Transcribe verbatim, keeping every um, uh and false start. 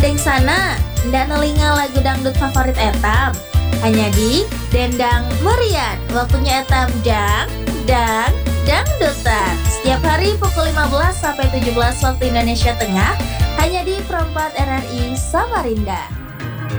Deng sana, ndak nelinga lagu dangdut favorit etam. Hanya di Dendang Merian, waktunya etam dang, dang, dangdutan. Setiap hari pukul lima belas sampai tujuh belas waktu Indonesia Tengah, hanya di Perempat R R I Samarinda.